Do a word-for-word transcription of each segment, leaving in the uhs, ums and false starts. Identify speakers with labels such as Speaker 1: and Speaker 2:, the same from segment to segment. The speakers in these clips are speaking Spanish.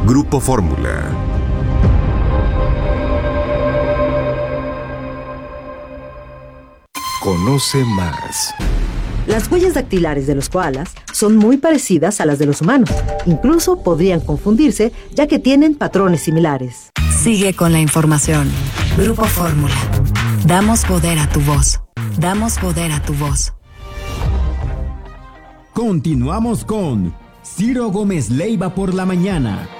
Speaker 1: Grupo Fórmula. Conoce más.
Speaker 2: Las huellas dactilares de los koalas son muy parecidas a las de los humanos. Incluso podrían confundirse, ya que tienen patrones similares.
Speaker 3: Sigue con la información. Grupo Fórmula. Damos poder a tu voz. Damos poder a tu voz.
Speaker 4: Continuamos con Ciro Gómez Leiva por la mañana.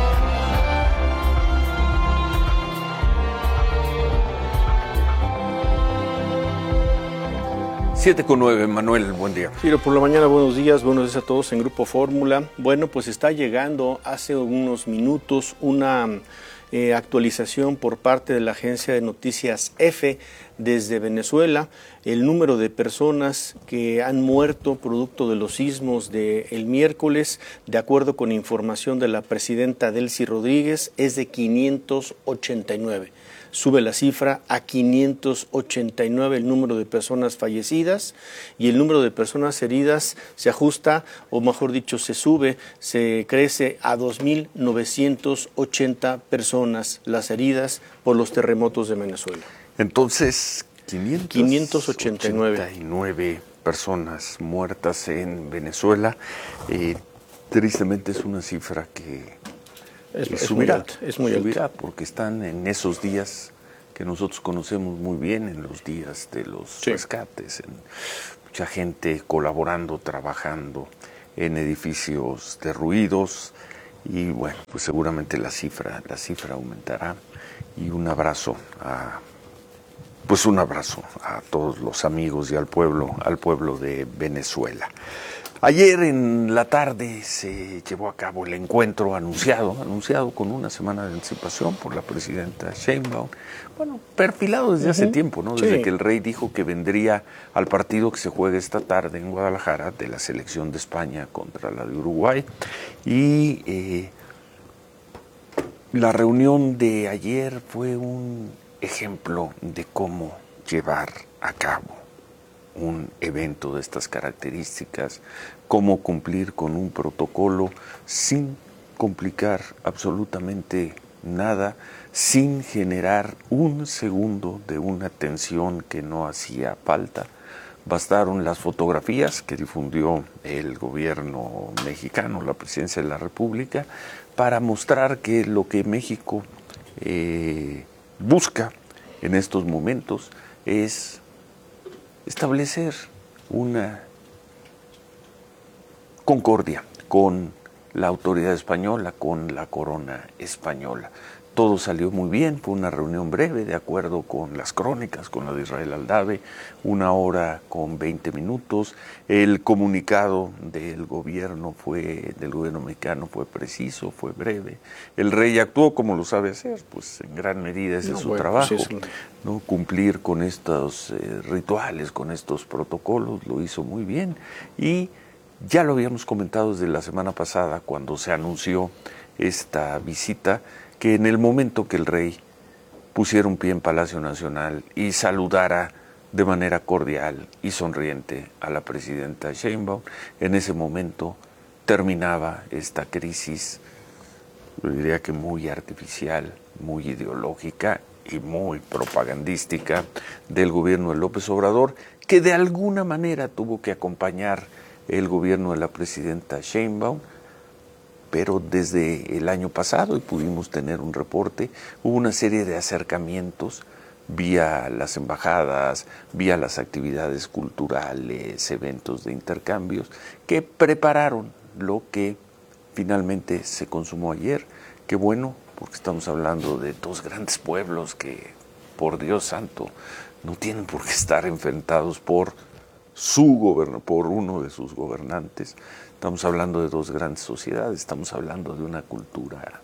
Speaker 5: siete con nueve, Manuel, buen día.
Speaker 6: Ciro, por la mañana, buenos días, buenos días a todos en Grupo Fórmula. Bueno, pues está llegando hace unos minutos una eh, actualización por parte de la agencia de noticias EFE desde Venezuela. El número de personas que han muerto producto de los sismos del miércoles, de acuerdo con información de la presidenta Delcy Rodríguez, es de quinientos ochenta y nueve. Sube la cifra a quinientos ochenta y nueve el número de personas fallecidas, y el número de personas heridas se ajusta, o mejor dicho, se sube, se crece a dos mil novecientas ochenta personas las heridas por los terremotos de Venezuela.
Speaker 5: Entonces,
Speaker 6: quinientos ochenta y
Speaker 5: nueve personas muertas en Venezuela. Eh, tristemente es una cifra que
Speaker 6: Es,
Speaker 5: y
Speaker 6: es
Speaker 5: subirá,
Speaker 6: muy alta, es muy
Speaker 5: subirá
Speaker 6: alta.
Speaker 5: porque están en esos días que nosotros conocemos muy bien, en los días de los sí. rescates, en mucha gente colaborando, trabajando en edificios derruidos, y bueno, pues seguramente la cifra, la cifra aumentará. Y un abrazo a, pues un abrazo a todos los amigos y al pueblo, al pueblo de Venezuela. Ayer en la tarde se llevó a cabo el encuentro anunciado, anunciado con una semana de anticipación por la presidenta Sheinbaum. Bueno, perfilado desde uh-huh. hace tiempo, ¿no? Desde sí. que el rey dijo que vendría al partido que se juega esta tarde en Guadalajara de la selección de España contra la de Uruguay. Y eh, la reunión de ayer fue un ejemplo de cómo llevar a cabo un evento de estas características, cómo cumplir con un protocolo sin complicar absolutamente nada, sin generar un segundo de una tensión que no hacía falta. Bastaron las fotografías que difundió el gobierno mexicano, la presidencia de la República, para mostrar que lo que México eh, busca en estos momentos es establecer una concordia con la autoridad española, con la corona española. Todo salió muy bien, fue una reunión breve, de acuerdo con las crónicas, con la de Israel Aldave, una hora con veinte minutos. El comunicado del gobierno fue, del gobierno mexicano fue preciso, fue breve. El rey actuó como lo sabe hacer, pues en gran medida ese no, es su bueno, trabajo, pues es... ¿no? Cumplir con estos eh, rituales, con estos protocolos, lo hizo muy bien. Y ya lo habíamos comentado desde la semana pasada, cuando se anunció esta visita, que en el momento que el rey pusiera un pie en Palacio Nacional y saludara de manera cordial y sonriente a la presidenta Sheinbaum, en ese momento terminaba esta crisis, yo diría que muy artificial, muy ideológica y muy propagandística del gobierno de López Obrador, que de alguna manera tuvo que acompañar el gobierno de la presidenta Sheinbaum. Pero desde el año pasado, y pudimos tener un reporte, hubo una serie de acercamientos vía las embajadas, vía las actividades culturales, eventos de intercambios, que prepararon lo que finalmente se consumó ayer. Qué bueno, porque estamos hablando de dos grandes pueblos que, por Dios santo, no tienen por qué estar enfrentados por su goberno, por uno de sus gobernantes. Estamos hablando de dos grandes sociedades, estamos hablando de una cultura,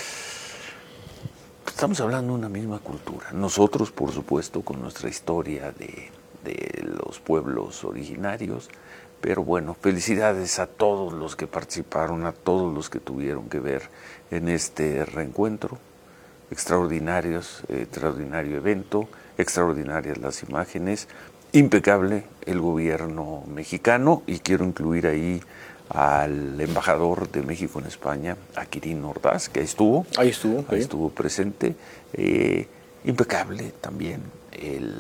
Speaker 5: estamos hablando de una misma cultura. Nosotros, por supuesto, con nuestra historia de, de los pueblos originarios, pero bueno, felicidades a todos los que participaron, a todos los que tuvieron que ver en este reencuentro. Extraordinarios, eh, extraordinario evento, extraordinarias las imágenes, impecable el gobierno mexicano, y quiero incluir ahí al embajador de México en España, a Quirino Ordaz, que ahí estuvo.
Speaker 6: Ahí estuvo.
Speaker 5: Ahí
Speaker 6: ¿sí?
Speaker 5: estuvo presente. Eh, impecable también el,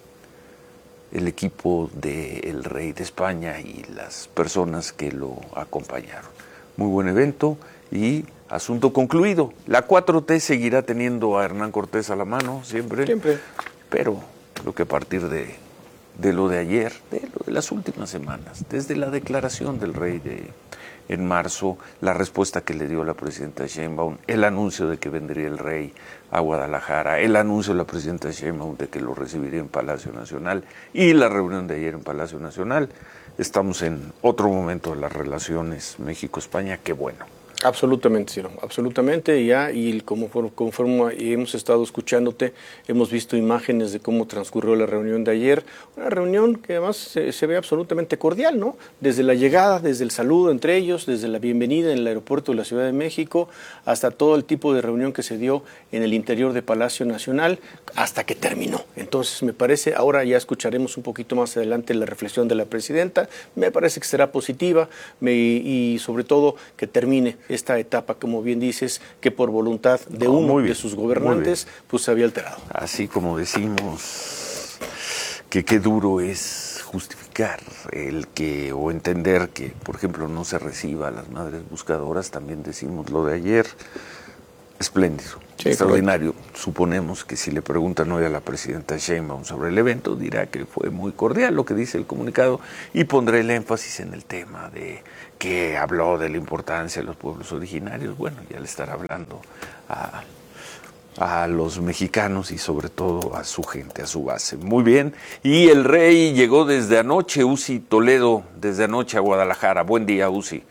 Speaker 5: el equipo del Rey de España y las personas que lo acompañaron. Muy buen evento y asunto concluido. La cuatro T seguirá teniendo a Hernán Cortés a la mano siempre.
Speaker 6: Siempre.
Speaker 5: Pero creo que a partir de, de lo de ayer, de lo de las últimas semanas, desde la declaración del rey de, en marzo, la respuesta que le dio la presidenta Sheinbaum, el anuncio de que vendría el rey a Guadalajara, el anuncio de la presidenta Sheinbaum de que lo recibiría en Palacio Nacional y la reunión de ayer en Palacio Nacional, estamos en otro momento de las relaciones México-España, qué bueno.
Speaker 6: Absolutamente, Ciro, absolutamente, ya, y como conforme hemos estado escuchándote, hemos visto imágenes de cómo transcurrió la reunión de ayer, una reunión que además se, se ve absolutamente cordial, ¿no? Desde la llegada, desde el saludo entre ellos, desde la bienvenida en el aeropuerto de la Ciudad de México, hasta todo el tipo de reunión que se dio en el interior de Palacio Nacional, hasta que terminó. Entonces, me parece, ahora ya escucharemos un poquito más adelante la reflexión de la presidenta, me parece que será positiva me, y sobre todo que termine esta etapa, como bien dices, que por voluntad de
Speaker 5: no,
Speaker 6: uno
Speaker 5: bien,
Speaker 6: de sus gobernantes, pues se había alterado.
Speaker 5: Así como decimos que qué duro es justificar el que, o entender que, por ejemplo, no se reciba a las madres buscadoras, también decimos lo de ayer, espléndido, sí, extraordinario. Correcto. Suponemos que si le preguntan hoy a la presidenta Sheinbaum sobre el evento, dirá que fue muy cordial lo que dice el comunicado y pondrá el énfasis en el tema de que habló de la importancia de los pueblos originarios. Bueno, ya le estará hablando a, a los mexicanos y sobre todo a su gente, a su base. Muy bien. Y el rey llegó desde anoche, Uzi Toledo, desde anoche a Guadalajara. Buen día, Uzi.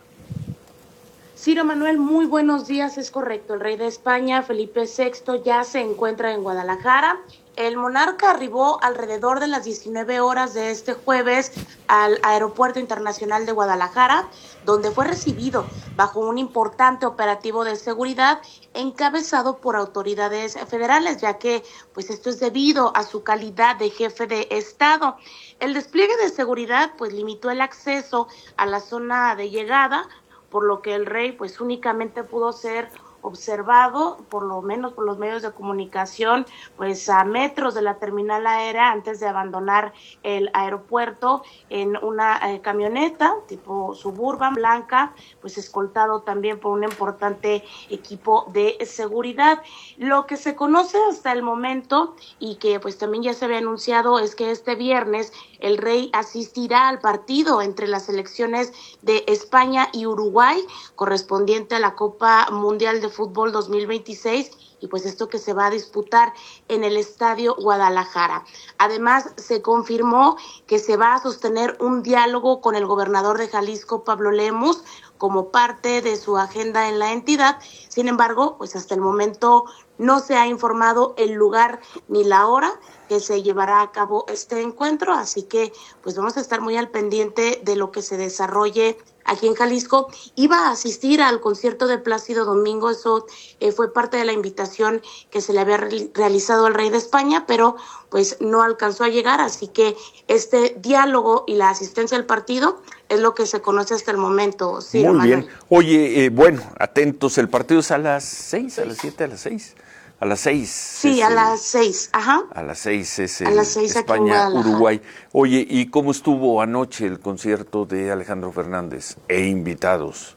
Speaker 7: Ciro Manuel, muy buenos días, es correcto. El rey de España, Felipe sexto, ya se encuentra en Guadalajara. El monarca arribó alrededor de las diecinueve horas de este jueves al Aeropuerto Internacional de Guadalajara, donde fue recibido bajo un importante operativo de seguridad encabezado por autoridades federales, ya que pues esto es debido a su calidad de jefe de Estado. El despliegue de seguridad pues limitó el acceso a la zona de llegada, por lo que el rey pues únicamente pudo ser observado, por lo menos por los medios de comunicación, pues a metros de la terminal aérea antes de abandonar el aeropuerto en una eh, camioneta tipo Suburban blanca, pues escoltado también por un importante equipo de seguridad. Lo que se conoce hasta el momento y que pues también ya se había anunciado es que este viernes el rey asistirá al partido entre las selecciones de España y Uruguay, correspondiente a la Copa Mundial de Fútbol dos mil veintiséis, y pues esto que se va a disputar en el Estadio Guadalajara. Además, se confirmó que se va a sostener un diálogo con el gobernador de Jalisco, Pablo Lemus, como parte de su agenda en la entidad. Sin embargo, pues hasta el momento no se ha informado el lugar ni la hora que se llevará a cabo este encuentro, así que pues vamos a estar muy al pendiente de lo que se desarrolle aquí en Jalisco. Iba a asistir al concierto de Plácido Domingo, eso eh, fue parte de la invitación que se le había re- realizado al rey de España, pero pues no alcanzó a llegar, así que este diálogo y la asistencia al partido es lo que se conoce hasta el momento. Sí,
Speaker 5: muy
Speaker 7: Manuel.
Speaker 5: bien. Oye, eh, bueno, atentos, el partido es a las seis, a las siete, a las seis. A las seis.
Speaker 7: Sí, a el, las seis, ajá.
Speaker 5: A las seis es el
Speaker 7: a las seis
Speaker 5: España-Uruguay. Oye, ¿y cómo estuvo anoche el concierto de Alejandro Fernández e invitados?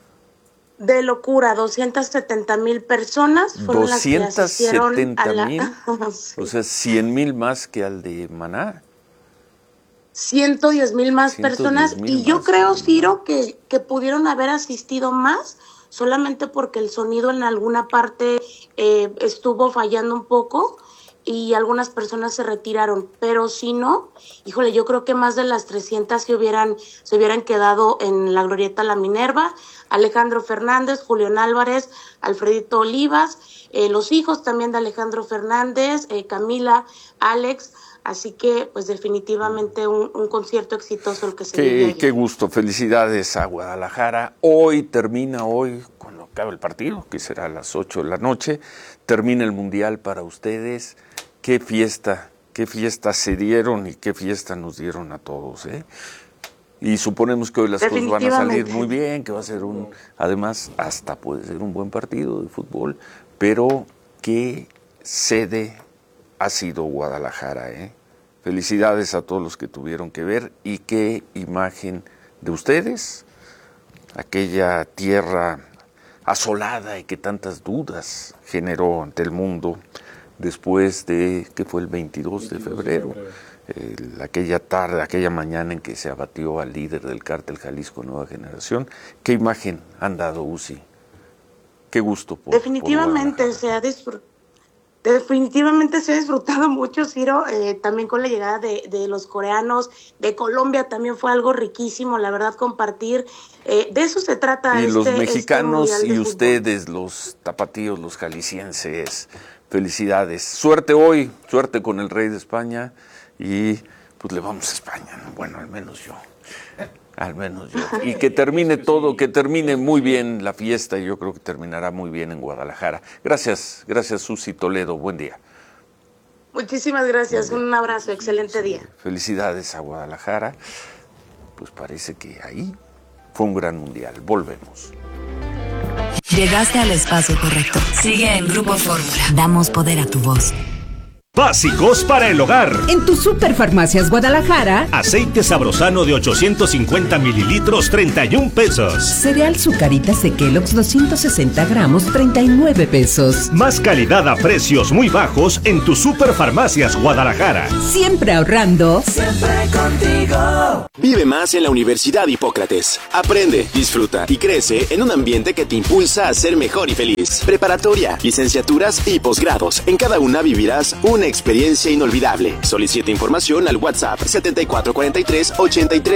Speaker 7: De locura, doscientas setenta mil personas fueron
Speaker 5: doscientas setenta
Speaker 7: las que
Speaker 5: mil,
Speaker 7: asistieron a la... sí.
Speaker 5: O sea, cien mil más que al de Maná.
Speaker 7: ciento diez mil más personas, y
Speaker 5: más.
Speaker 7: yo creo, Ciro, que, que pudieron haber asistido más, solamente porque el sonido en alguna parte eh, estuvo fallando un poco y algunas personas se retiraron, pero si no, híjole, yo creo que más de las trescientas se hubieran, se hubieran quedado en la Glorieta La Minerva. Alejandro Fernández, Julián Álvarez, Alfredito Olivas, eh, los hijos también de Alejandro Fernández, eh, Camila, Alex. Así que, pues definitivamente un, un concierto exitoso el que se vive
Speaker 5: Qué, qué gusto, felicidades a Guadalajara. Hoy termina, hoy, cuando acabe el partido, que será a las ocho de la noche, termina el Mundial para ustedes. Qué fiesta, qué fiesta se dieron y qué fiesta nos dieron a todos, ¿eh? Y suponemos que hoy las cosas van a salir muy bien, que va a ser un, además, hasta puede ser un buen partido de fútbol, pero qué sede ha sido Guadalajara, ¿eh? Felicidades a todos los que tuvieron que ver y qué imagen de ustedes, aquella tierra asolada y que tantas dudas generó ante el mundo después de, ¿qué fue el veintidós de febrero? Eh, aquella tarde, aquella mañana en que se abatió al líder del cártel Jalisco Nueva Generación. ¿Qué imagen han dado, Uzi? Qué gusto. Por,
Speaker 7: definitivamente
Speaker 5: por
Speaker 7: se ha disfrutado. Definitivamente se ha disfrutado mucho, Ciro, eh, también con la llegada de, de los coreanos, de Colombia también fue algo riquísimo, la verdad, compartir, eh, de eso se trata.
Speaker 5: Y
Speaker 7: este,
Speaker 5: los mexicanos
Speaker 7: este
Speaker 5: y ustedes, los tapatíos, los jaliscienses, felicidades. Suerte hoy, suerte con el rey de España y pues le vamos a España, ¿no? Bueno, al menos yo. Al menos yo. Y que termine todo, que termine muy bien la fiesta y yo creo que terminará muy bien en Guadalajara. Gracias, gracias Susi Toledo, buen día.
Speaker 7: Muchísimas gracias, un abrazo, excelente día.
Speaker 5: Felicidades a Guadalajara, pues parece que ahí fue un gran mundial, volvemos.
Speaker 3: Llegaste al espacio correcto. Sigue en Grupo Fórmula. Damos poder a tu voz.
Speaker 8: Básicos para el hogar.
Speaker 9: En tu Superfarmacias Guadalajara,
Speaker 8: aceite sabrosano de ochocientos cincuenta mililitros, treinta y un pesos.
Speaker 9: Cereal Zucaritas de Kellogg's doscientos sesenta gramos, treinta y nueve pesos.
Speaker 8: Más calidad a precios muy bajos en tu Superfarmacias Guadalajara.
Speaker 9: Siempre ahorrando.
Speaker 10: Siempre contigo. Vive más en la Universidad Hipócrates. Aprende, disfruta y crece en un ambiente que te impulsa a ser mejor y feliz. Preparatoria, licenciaturas y posgrados. En cada una vivirás un experiencia inolvidable. Solicita información al WhatsApp setenta y cuatro cuarenta y tres ochenta y tres